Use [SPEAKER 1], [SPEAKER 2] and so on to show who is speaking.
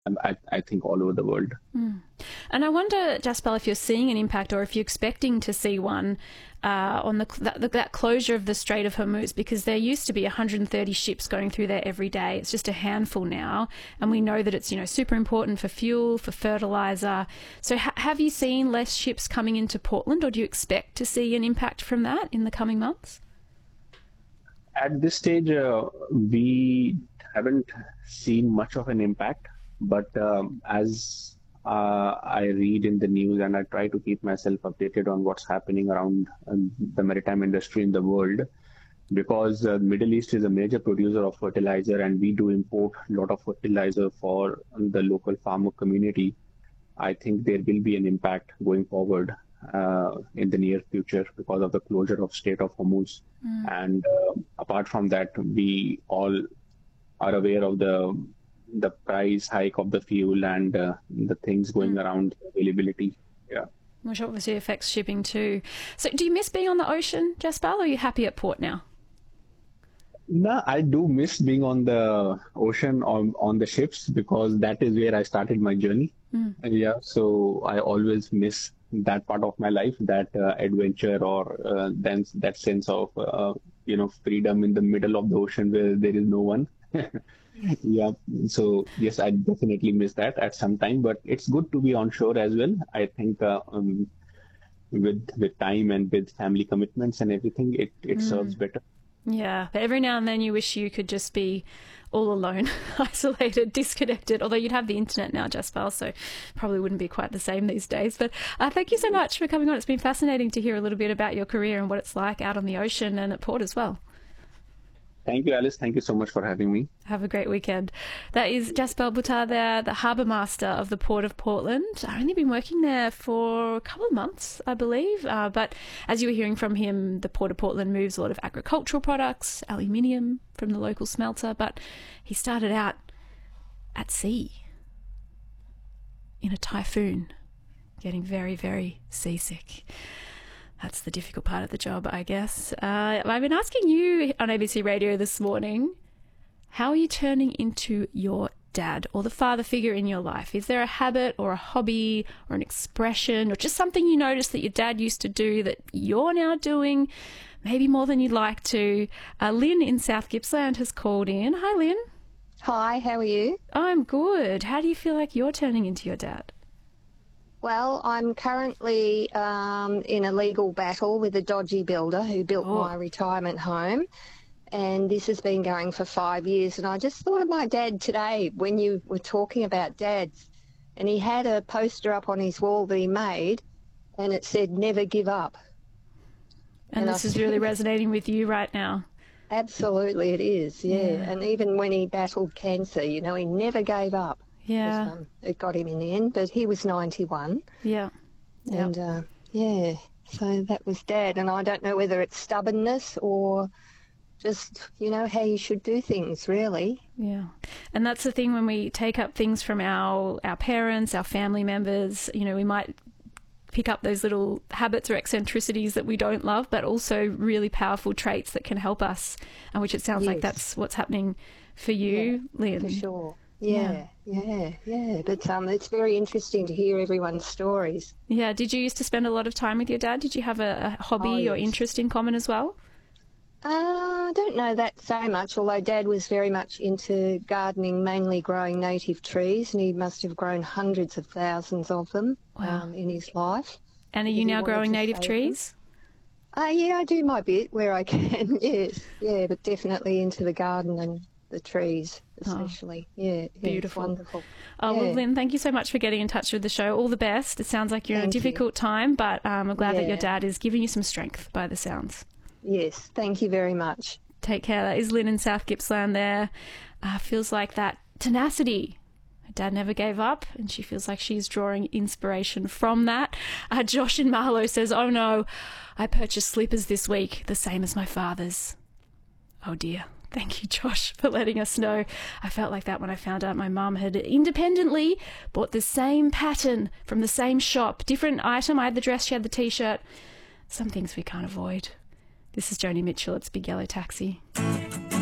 [SPEAKER 1] I think all over the world.
[SPEAKER 2] And I wonder, Jaspal, if you're seeing an impact or if you're expecting to see one on that closure of the Strait of Hormuz, because there used to be 130 ships going through there every day. It's just a handful now. And we know that it's, super important for fuel, for fertilizer. So have you seen less ships coming into Portland, or do you expect to see an impact from that in the coming months?
[SPEAKER 1] At this stage, we haven't seen much of an impact, but as I read in the news and I try to keep myself updated on what's happening around the maritime industry in the world, because the Middle East is a major producer of fertilizer and we do import a lot of fertilizer for the local farmer community. I think there will be an impact going forward in the near future because of the closure of Strait of Hormuz. And apart from that, we all are aware of the price hike of the fuel and the things going around availability. Yeah.
[SPEAKER 2] Which obviously affects shipping too. So do you miss being on the ocean, Jaspal, or are you happy at port now?
[SPEAKER 1] No, I do miss being on the ocean, on the ships, because that is where I started my journey. Yeah, so I always miss that part of my life, that adventure, or then that sense of freedom in the middle of the ocean where there is no one. Yeah, so yes, I definitely miss that at some time, but it's good to be on shore as well. I think with time and with family commitments and everything, it serves better.
[SPEAKER 2] Yeah, but every now and then you wish you could just be all alone, isolated, disconnected, although you'd have the internet now, Jaspal, so probably wouldn't be quite the same these days. But thank you so much for coming on. It's been fascinating to hear a little bit about your career and what it's like out on the ocean and at port as well.
[SPEAKER 1] Thank you, Alice. Thank you so much for having me.
[SPEAKER 2] Have a great weekend. That is Jaspal Buttar there, the Harbour Master of the Port of Portland. I've only been working there for a couple of months, I believe. But as you were hearing from him, the Port of Portland moves a lot of agricultural products, aluminium from the local smelter. But he started out at sea in a typhoon, getting very, very seasick. That's the difficult part of the job, I guess. I've been asking you on ABC Radio this morning, how are you turning into your dad or the father figure in your life? Is there a habit or a hobby or an expression or just something you noticed that your dad used to do that you're now doing, maybe more than you'd like to? Lynn in South Gippsland has called in. Hi, Lynn.
[SPEAKER 3] Hi, how are you?
[SPEAKER 2] I'm good. How do you feel like you're turning into your dad?
[SPEAKER 3] Well, I'm currently in a legal battle with a dodgy builder who built my retirement home, and this has been going for 5 years. And I just thought of my dad today when you were talking about dads, and he had a poster up on his wall that he made, and it said, "Never give up."
[SPEAKER 2] And this is really resonating with you right now.
[SPEAKER 3] Absolutely, it is, yeah. And even when he battled cancer, he never gave up.
[SPEAKER 2] Yeah.
[SPEAKER 3] It got him in the end, but he was 91.
[SPEAKER 2] Yeah.
[SPEAKER 3] And, so that was Dad. And I don't know whether it's stubbornness or just, how you should do things, really.
[SPEAKER 2] Yeah. And that's the thing when we take up things from our parents, our family members, we might pick up those little habits or eccentricities that we don't love, but also really powerful traits that can help us, which it sounds like that's what's happening for you, Lynn.
[SPEAKER 3] For sure. Yeah. But it's very interesting to hear everyone's stories.
[SPEAKER 2] Yeah. Did you used to spend a lot of time with your dad? Did you have a hobby or interest in common as well?
[SPEAKER 3] I don't know that so much, although Dad was very much into gardening, mainly growing native trees, and he must have grown hundreds of thousands of them in his life.
[SPEAKER 2] And are you now growing native trees?
[SPEAKER 3] Yeah, I do my bit where I can, yes. Yeah, but definitely into the garden and the trees especially.
[SPEAKER 2] Beautiful.
[SPEAKER 3] Wonderful.
[SPEAKER 2] Well, Lynn, thank you so much for getting in touch with the show. All the best. It sounds like you're in a difficult time, but I'm glad that your dad is giving you some strength by the sounds.
[SPEAKER 3] Yes, thank you very much.
[SPEAKER 2] Take care. That is Lynn in South Gippsland there. Feels like that tenacity. Her dad never gave up, and she feels like she's drawing inspiration from that. Josh in Marlow says, "Oh no, I purchased slippers this week, the same as my father's." Oh dear. Thank you, Josh, for letting us know. I felt like that when I found out my mum had independently bought the same pattern from the same shop. Different item. I had the dress, she had the T-shirt. Some things we can't avoid. This is Joni Mitchell. It's Big Yellow Taxi.